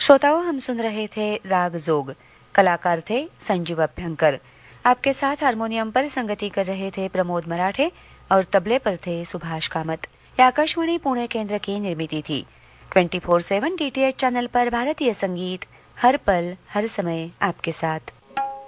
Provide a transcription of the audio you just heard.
श्रोताओं, हम सुन रहे थे राग जोग। कलाकार थे संजीव अभ्यंकर। आपके साथ हारमोनियम पर संगति कर रहे थे प्रमोद मराठे और तबले पर थे सुभाष कामत। यह आकाशवाणी पुणे केंद्र की निर्मिति थी। 24/7 DTH चैनल पर भारतीय संगीत हर पल हर समय आपके साथ।